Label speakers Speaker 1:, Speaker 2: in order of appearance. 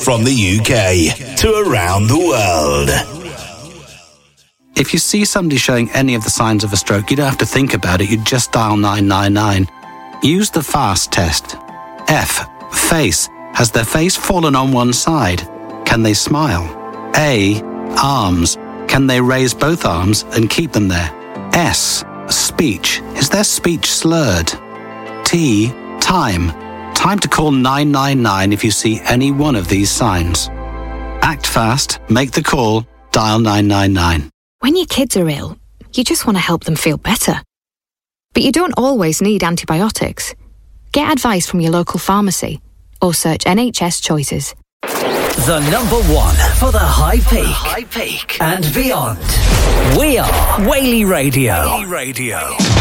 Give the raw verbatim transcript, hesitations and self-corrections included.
Speaker 1: from the U K to around the world.
Speaker 2: If you see somebody showing any of the signs of a stroke, you don't have to think about it, you just dial nine nine nine. Use the FAST test. F. Face. Has their face fallen on one side? Can they smile? A. Arms. Can they raise both arms and keep them there? S. Speech. Is their speech slurred? T. Time. Time to call nine nine nine if you see any one of these signs. Act fast, make the call, dial nine nine nine.
Speaker 3: When your kids are ill, you just want to help them feel better. But you don't always need antibiotics. Get advice from your local pharmacy or search N H S Choices.
Speaker 4: The number one for the High Peak, High Peak and beyond. We are Whaley Radio. Whaley Radio.